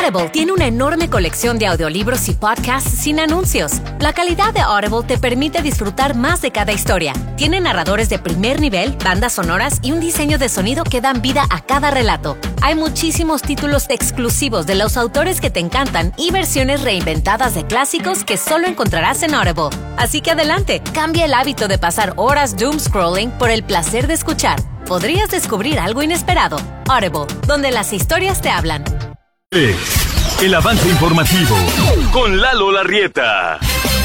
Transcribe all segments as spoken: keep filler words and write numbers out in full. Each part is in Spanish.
Audible tiene una enorme colección de audiolibros y podcasts sin anuncios. La calidad de Audible te permite disfrutar más de cada historia. Tiene narradores de primer nivel, bandas sonoras y un diseño de sonido que dan vida a cada relato. Hay muchísimos títulos exclusivos de los autores que te encantan y versiones reinventadas de clásicos que solo encontrarás en Audible. Así que adelante, cambia el hábito de pasar horas doom scrolling por el placer de escuchar. Podrías descubrir algo inesperado. Audible, donde las historias te hablan. El avance informativo con Lalo Larrieta.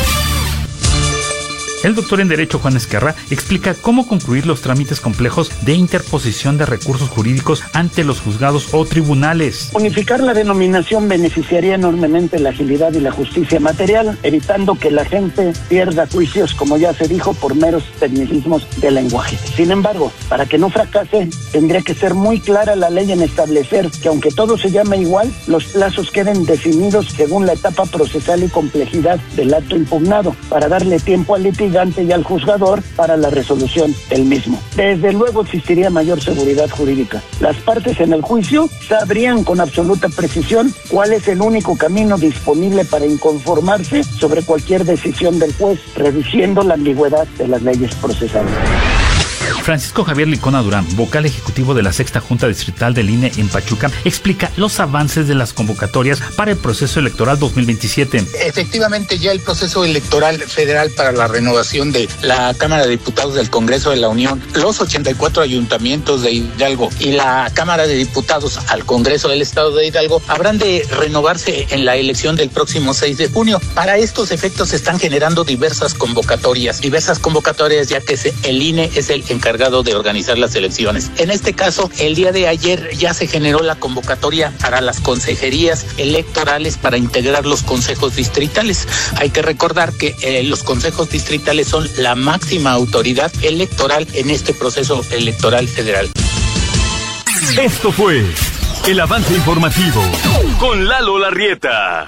El doctor en Derecho Juan Esquerra explica cómo concluir los trámites complejos de interposición de recursos jurídicos ante los juzgados o tribunales. Unificar la denominación beneficiaría enormemente la agilidad y la justicia material, evitando que la gente pierda juicios, como ya se dijo, por meros tecnicismos de lenguaje. Sin embargo, para que no fracase, tendría que ser muy clara la ley en establecer que aunque todo se llame igual, los plazos queden definidos según la etapa procesal y complejidad del acto impugnado, para darle tiempo al litigante y al juzgador para la resolución del mismo. Desde luego existiría mayor seguridad jurídica. Las partes en el juicio sabrían con absoluta precisión cuál es el único camino disponible para inconformarse sobre cualquier decisión del juez, reduciendo la ambigüedad de las leyes procesales. Francisco Javier Licona Durán, vocal ejecutivo de la Sexta Junta Distrital del I N E en Pachuca, explica los avances de las convocatorias para el proceso electoral dos mil veintisiete. Efectivamente, ya el proceso electoral federal para la renovación de la Cámara de Diputados del Congreso de la Unión, los ochenta y cuatro ayuntamientos de Hidalgo y la Cámara de Diputados al Congreso del Estado de Hidalgo habrán de renovarse en la elección del próximo seis de junio. Para estos efectos se están generando diversas convocatorias, diversas convocatorias ya que se, el I N E es el encargado de organizar las elecciones. En este caso, el día de ayer ya se generó la convocatoria para las consejerías electorales para integrar los consejos distritales. Hay que recordar que eh, los consejos distritales son la máxima autoridad electoral en este proceso electoral federal. Esto fue el avance informativo con Lalo Larrieta.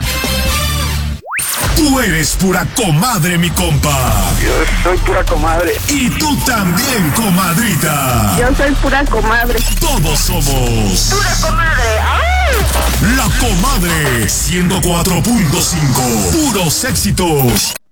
Tú eres pura comadre, mi compa. Yo soy pura comadre. Y tú también, comadrita. Yo soy pura comadre. Todos somos Pura comadre. ¡Ay! La Comadre ciento cuatro punto cinco. Puros éxitos.